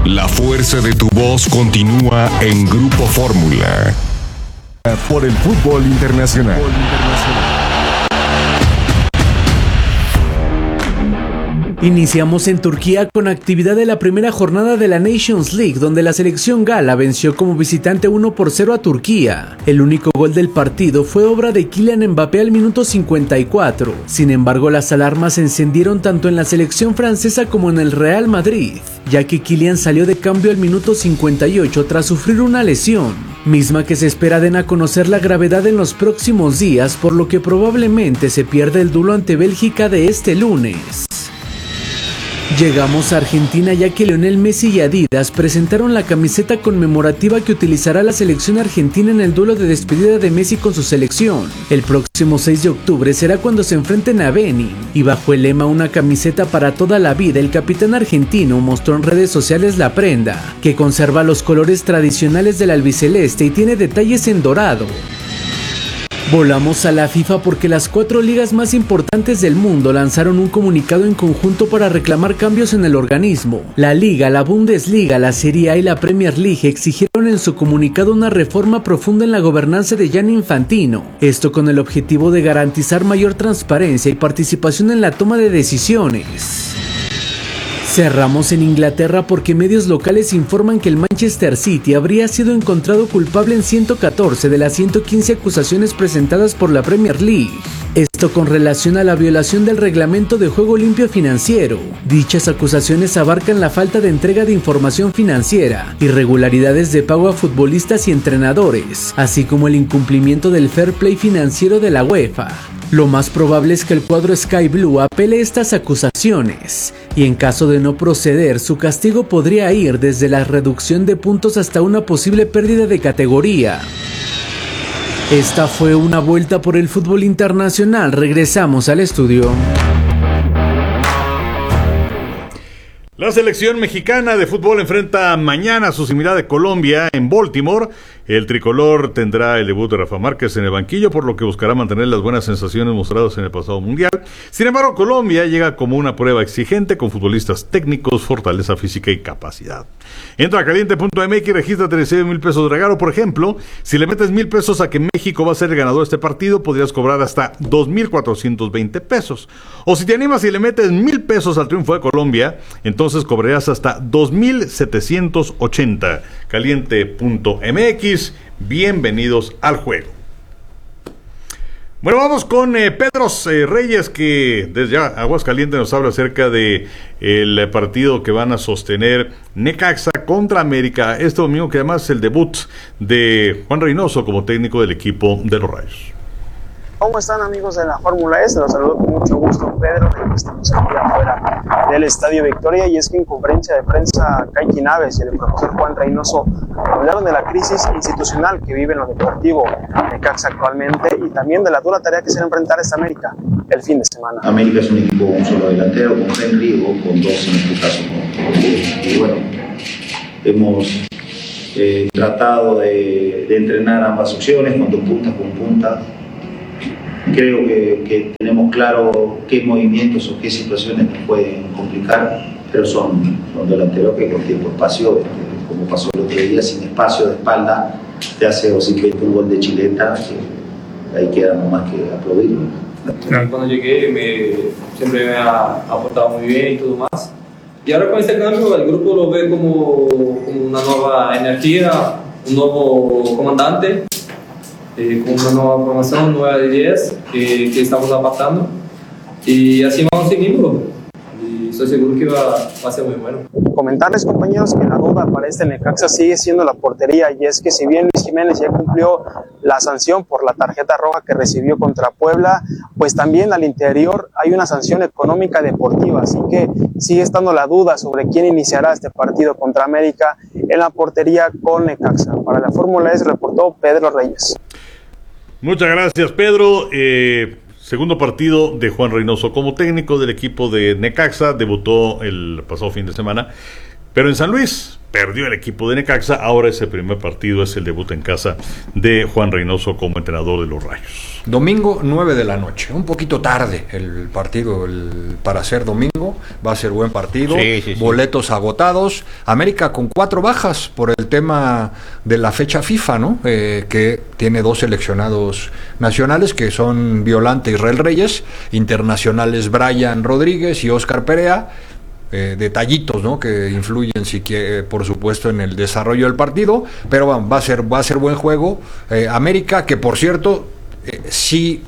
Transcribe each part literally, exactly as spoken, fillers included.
La fuerza de tu voz continúa en Grupo Fórmula. Por el fútbol internacional. Iniciamos en Turquía con actividad de la primera jornada de la Nations League, donde la selección gala venció como visitante uno por cero a Turquía. El único gol del partido fue obra de Kylian Mbappé al minuto cincuenta y cuatro. Sin embargo, las alarmas se encendieron tanto en la selección francesa como en el Real Madrid, ya que Kylian salió de cambio al minuto cincuenta y ocho tras sufrir una lesión, misma que se espera den a conocer la gravedad en los próximos días, por lo que probablemente se pierda el duelo ante Bélgica de este lunes. Llegamos a Argentina, ya que Lionel Messi y Adidas presentaron la camiseta conmemorativa que utilizará la selección argentina en el duelo de despedida de Messi con su selección. El próximo seis de octubre será cuando se enfrenten a Benin, y bajo el lema "Una camiseta para toda la vida", el capitán argentino mostró en redes sociales la prenda, que conserva los colores tradicionales del albiceleste y tiene detalles en dorado. Volamos a la FIFA porque las cuatro ligas más importantes del mundo lanzaron un comunicado en conjunto para reclamar cambios en el organismo. La Liga, la Bundesliga, la Serie A y la Premier League exigieron en su comunicado una reforma profunda en la gobernanza de Gianni Infantino, esto con el objetivo de garantizar mayor transparencia y participación en la toma de decisiones. Cerramos en Inglaterra porque medios locales informan que el Manchester City habría sido encontrado culpable en ciento catorce de las ciento quince acusaciones presentadas por la Premier League. Esto con relación a la violación del reglamento de juego limpio financiero. Dichas acusaciones abarcan la falta de entrega de información financiera, irregularidades de pago a futbolistas y entrenadores, así como el incumplimiento del fair play financiero de la UEFA. Lo más probable es que el cuadro Sky Blue apele estas acusaciones, y en caso de no proceder, su castigo podría ir desde la reducción de puntos hasta una posible pérdida de categoría. Esta fue una vuelta por el fútbol internacional. Regresamos al estudio. La selección mexicana de fútbol enfrenta mañana a su similar de Colombia en Baltimore. El tricolor tendrá el debut de Rafa Márquez en el banquillo, por lo que buscará mantener las buenas sensaciones mostradas en el pasado mundial. Sin embargo, Colombia llega como una prueba exigente con futbolistas técnicos, fortaleza física y capacidad. Entra a caliente punto m x y regístrate y recibe mil pesos de regalo. Por ejemplo, si le metes mil pesos a que México va a ser el ganador de este partido, podrías cobrar hasta dos mil cuatrocientos veinte pesos. O si te animas y le metes mil pesos al triunfo de Colombia, entonces cobrarás hasta dos mil setecientos ochenta. caliente punto m x. Bienvenidos al juego. Bueno, vamos con eh, Pedro eh, Reyes, que desde ya Aguascalientes nos habla acerca de el partido que van a sostener Necaxa contra América este domingo, que además es el debut de Juan Reynoso como técnico del equipo de los Rayos. ¿Cómo están, amigos de la Fórmula E? Los saludo con mucho gusto, Pedro. Estamos aquí afuera del Estadio Victoria, y es que en conferencia de prensa Kayki Naves y el profesor Juan Reynoso hablaron de la crisis institucional que vive en lo deportivo Necaxa actualmente, y también de la dura tarea que se va a enfrentar esta América el fin de semana. América es un equipo con un solo delantero, con Henry, o con dos en este caso. Y bueno, hemos eh, tratado de, de entrenar ambas opciones, con dos puntas, con punta. Creo que, que tenemos claro qué movimientos o qué situaciones nos pueden complicar, pero son, son delanteros que con tiempo espacio, como pasó el otro día, sin espacio de espalda, te hace o simplemente un gol de chileta, que ahí queda nomás que aplaudirlo. Cuando llegué me, siempre me ha aportado muy bien y todo más. Y ahora con este cambio el grupo lo ve como, como una nueva energía, un nuevo comandante. Eh, con una nueva formación, nueva ideas que, que estamos adaptando, y así vamos seguindo, y estoy seguro que va, va a ser muy bueno. Comentarles, compañeros, que la duda para este Necaxa sigue siendo la portería, y es que si bien Luis Jiménez ya cumplió la sanción por la tarjeta roja que recibió contra Puebla, pues también al interior hay una sanción económica deportiva, así que sigue estando la duda sobre quién iniciará este partido contra América en la portería con Necaxa. Para la Fórmula E reportó Pedro Reyes. Muchas gracias, Pedro. Eh, segundo partido de Juan Reynoso como técnico del equipo de Necaxa. Debutó el pasado fin de semana, pero en San Luis. perdió el equipo de Necaxa. Ahora ese primer partido es el debut en casa de Juan Reynoso como entrenador de los Rayos. Domingo nueve de la noche, un poquito tarde el partido el, para ser domingo, va a ser buen partido, sí, sí, sí. Boletos agotados, América con cuatro bajas por el tema de la fecha FIFA, ¿no? Eh, que tiene dos seleccionados nacionales que son Violante Israel Reyes, internacionales Brian Rodríguez y Oscar Perea. Eh, detallitos, ¿no? Que influyen, si quiere, por supuesto, en el desarrollo del partido, pero bueno, va a ser, va a ser buen juego. Eh, América, que por cierto, eh, si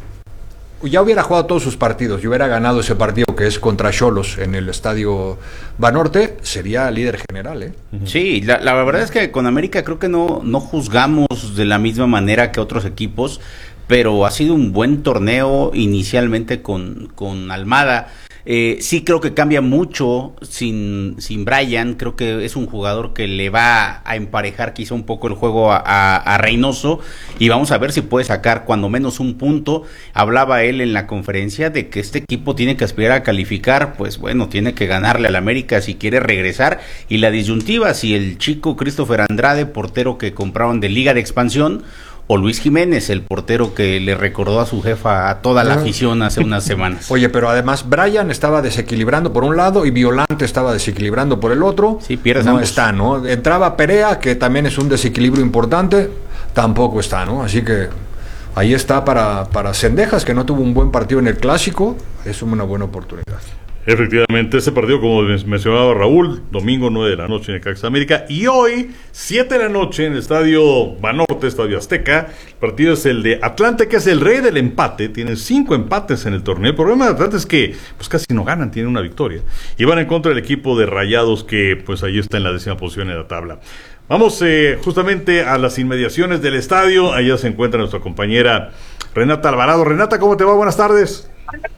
ya hubiera jugado todos sus partidos y hubiera ganado ese partido que es contra Xolos en el estadio Banorte, sería líder general, ¿eh? Sí, la, la verdad es que con América creo que no, no juzgamos de la misma manera que otros equipos, pero ha sido un buen torneo inicialmente con, con Almada. Eh, sí creo que cambia mucho sin, sin Brian, creo que es un jugador que le va a emparejar quizá un poco el juego a, a, a Reynoso, y vamos a ver si puede sacar cuando menos un punto. Hablaba él en la conferencia de que este equipo tiene que aspirar a calificar, pues bueno, tiene que ganarle al América si quiere regresar, y la disyuntiva si el chico Christopher Andrade, portero que compraron de Liga de Expansión, o Luis Jiménez, el portero que le recordó a su jefa a toda la afición hace unas semanas. Oye, pero además Brian estaba desequilibrando por un lado y Violante estaba desequilibrando por el otro. Sí, pierdes No ambos. está, ¿no? Entraba Perea, que también es un desequilibrio importante, tampoco está, ¿no? Así que ahí está para, para Cendejas, que no tuvo un buen partido en el Clásico, es una buena oportunidad. Efectivamente, ese partido, como mencionaba Raúl, domingo nueve de la noche en Necaxa América, y hoy siete de la noche en el estadio Banorte, estadio Azteca. El partido es el de Atlante, que es el rey del empate, tienen cinco empates en el torneo. El problema de Atlante es que pues casi no ganan, tienen una victoria, y van en contra del equipo de Rayados, que pues ahí está en la décima posición en la tabla. Vamos eh, justamente a las inmediaciones del estadio. Allá se encuentra nuestra compañera Renata Alvarado. Renata, ¿cómo te va? Buenas tardes.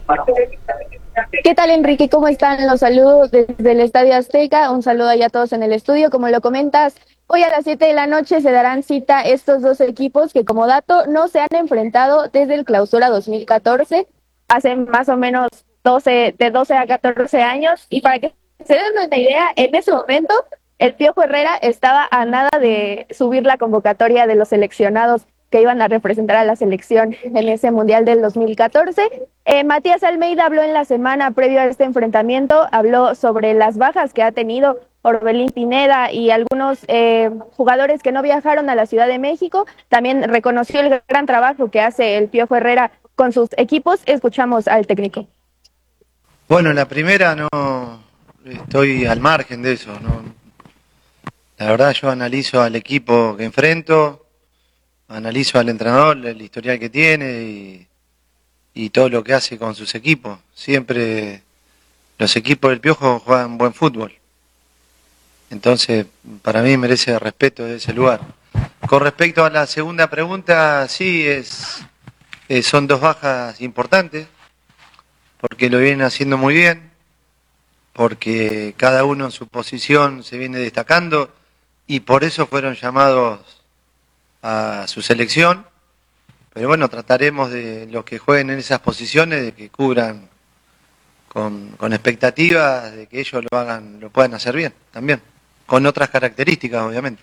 ¿Qué tal, Enrique? ¿Cómo están? Los saludos desde el Estadio Azteca. Un saludo allá a todos en el estudio. Como lo comentas, hoy a las siete de la noche se darán cita estos dos equipos que, como dato, no se han enfrentado desde el Clausura dos mil catorce, hace más o menos doce, de doce a catorce años. Y para que se den una idea, en ese momento el Piojo Herrera estaba a nada de subir la convocatoria de los seleccionados que iban a representar a la selección en ese Mundial del dos mil catorce. Eh, Matías Almeida habló en la semana previo a este enfrentamiento, habló sobre las bajas que ha tenido Orbelín Pineda y algunos eh, jugadores que no viajaron a la Ciudad de México. También reconoció el gran trabajo que hace el Piojo Herrera con sus equipos. Escuchamos al técnico. Bueno, la primera no estoy al margen de eso, ¿no? La verdad, yo analizo al equipo que enfrento, analizo al entrenador, el historial que tiene y, y todo lo que hace con sus equipos. Siempre los equipos del Piojo juegan buen fútbol. Entonces, para mí merece respeto de ese lugar. Con respecto a la segunda pregunta, sí, es, eh, son dos bajas importantes, porque lo vienen haciendo muy bien, porque cada uno en su posición se viene destacando y por eso fueron llamados a su selección, pero bueno, trataremos de los que jueguen en esas posiciones de que cubran con, con expectativas de que ellos lo hagan, lo puedan hacer bien también, con otras características obviamente.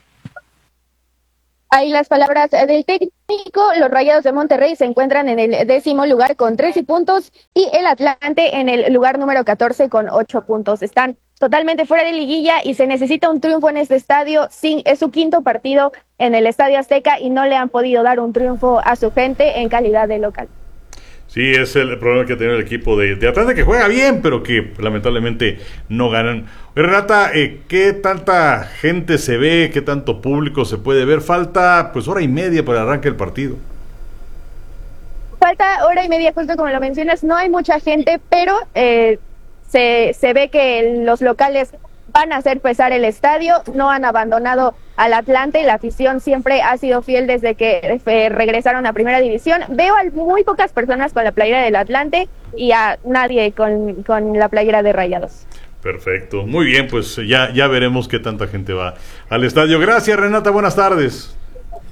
Ahí las palabras del técnico. Los Rayados de Monterrey se encuentran en el décimo lugar con trece puntos y el Atlante en el lugar número catorce con ocho puntos. Están totalmente fuera de liguilla y se necesita un triunfo en este estadio. Sí, es su quinto partido en el Estadio Azteca y no le han podido dar un triunfo a su gente en calidad de local. Sí, es el problema que tiene el equipo de, de Atlante, que juega bien, pero que lamentablemente no ganan. Renata, eh, ¿qué tanta gente se ve? ¿Qué tanto público se puede ver? Falta pues hora y media para el arranque del partido. Falta hora y media, justo como lo mencionas. No hay mucha gente, pero eh, se, se ve que los locales van a hacer pesar el estadio. No han abandonado al Atlante, la afición siempre ha sido fiel desde que eh, regresaron a Primera División. Veo a muy pocas personas con la playera del Atlante y a nadie con, con la playera de Rayados. Perfecto, muy bien, pues ya, ya veremos qué tanta gente va al estadio. Gracias, Renata, buenas tardes.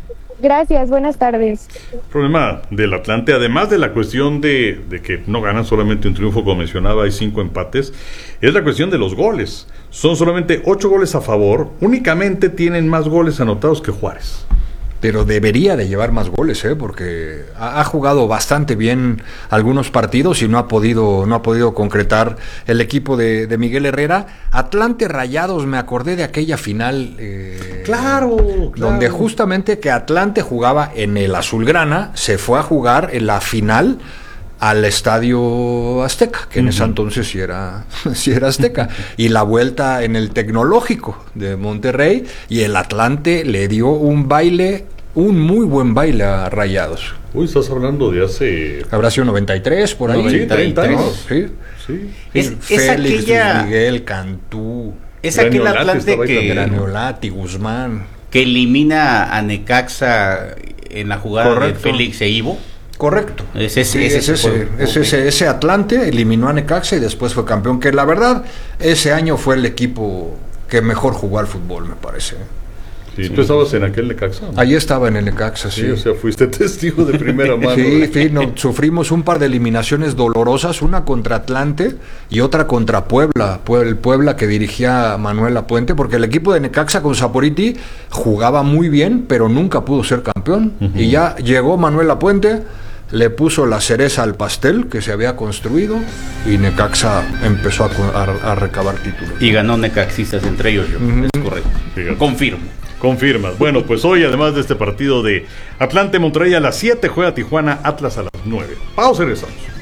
Gracias, buenas tardes. El problema del Atlante, además de la cuestión de, de que no ganan solamente un triunfo, como mencionaba, hay cinco empates, es la cuestión de los goles. Son solamente ocho goles a favor, únicamente tienen más goles anotados que Juárez. Pero debería de llevar más goles, ¿eh? Porque ha, ha jugado bastante bien algunos partidos y no ha podido, no ha podido concretar el equipo de, de Miguel Herrera. Atlante Rayados, me acordé de aquella final, eh, claro, claro, donde justamente que Atlante jugaba en el Azulgrana, se fue a jugar en la final al Estadio Azteca, que en uh-huh. ese entonces sí era, sí era Azteca, y la vuelta en el Tecnológico de Monterrey, y el Atlante le dio un baile, un muy buen baile a Rayados. Uy, estás hablando de hace... Habrá sido noventa y tres, por ahí. Sí, treinta años. Sí, sí. Es, es Félix, aquella... Luis Miguel, Cantú, es aquel Atlante que... Graniolati, Guzmán. Que elimina a Necaxa en la jugada Correcto. de Félix e Ivo. Correcto. Es ese, sí, ese, es ese, okay. es ese, ese Atlante eliminó a Necaxa y después fue campeón, que la verdad, ese año fue el equipo que mejor jugó al fútbol, me parece. Sí, ¿tú estabas en aquel Necaxa? ¿No? Allí estaba en el Necaxa, sí. Sí, o sea, fuiste testigo de primera mano. Sí, sí, no, sufrimos un par de eliminaciones dolorosas, una contra Atlante y otra contra Puebla, el Puebla que dirigía Manuel Lapuente, porque el equipo de Necaxa con Saporiti jugaba muy bien, pero nunca pudo ser campeón. Uh-huh. Y ya llegó Manuel Lapuente, le puso la cereza al pastel que se había construido y Necaxa empezó a, a, a recabar títulos. Y ganó Necaxistas, entre ellos yo. Uh-huh. Es correcto. Fíjate. Confirmo. Confirmas. Bueno, pues hoy, además de este partido de Atlante Monterrey a las siete, juega Tijuana Atlas a las nueve. Pausa y regresamos.